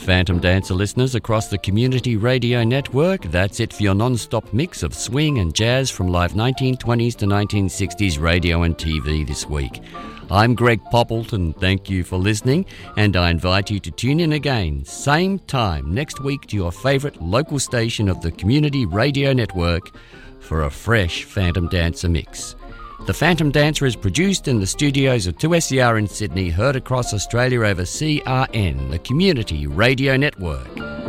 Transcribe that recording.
Phantom Dancer listeners across the Community Radio Network, that's it for your non-stop mix of swing and jazz from live 1920s to 1960s radio and TV this week. I'm Greg Poppleton, thank you for listening, and I invite you to tune in again, same time next week to your favourite local station of the Community Radio Network for a fresh Phantom Dancer mix. The Phantom Dancer is produced in the studios of 2SER in Sydney, heard across Australia over CRN, the Community Radio Network.